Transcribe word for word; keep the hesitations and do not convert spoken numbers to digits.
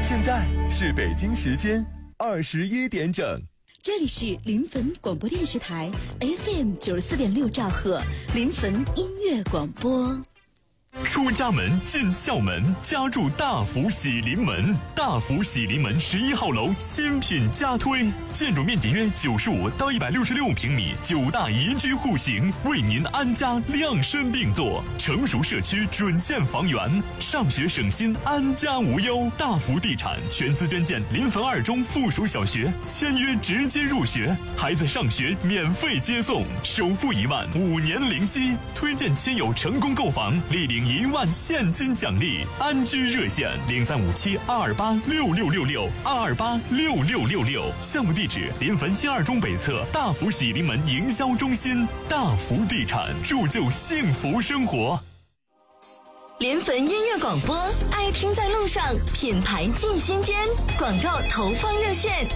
现在是北京时间二十一点整。 这里是临汾广播电视台 F M 九十四点六兆赫临汾音乐广播。 出家门进校门，加入大福喜临门。大福喜临门十一号楼新品加推，建筑面积约九十五到一百六十六平米，九大宜居户型，为您安家量身定做。成熟社区准线房源，上学省心，安家无忧。大福地产全资捐建临汾二中附属小学，签约直接入学，孩子上学免费接送，首付一万，五年零息。推荐亲友成功购房，立领一万现金奖励。安居热线零三五七二二八六六六六二二八六六六六。项目地址临汾新二中北侧大福喜临门营销中心。大福地产铸就幸福生活。 临汾音乐广播，爱听在路上，品牌进心间。广告投放热线